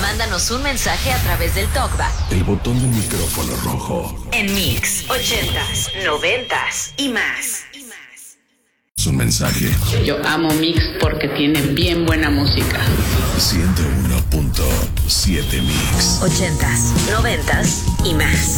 Mándanos un mensaje a través del TalkBack. El botón del micrófono rojo. En Mix 80s, 90s y más. Es un mensaje. Yo amo Mix porque tiene bien buena música. 101.7 Mix. 80s, 90s y más.